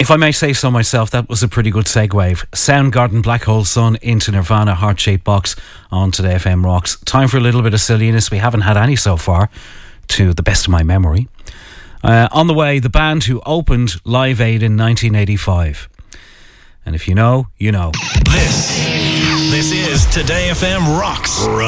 If I may say so myself, that was a pretty good segue. Soundgarden, Black Hole Sun into Nirvana, Heart Shaped Box on Today FM Rocks. Time for a little bit of silliness. We haven't had any so far, to the best of my memory. On the way, the band who opened Live Aid in 1985. And if you know, you know. This is Today FM Rocks.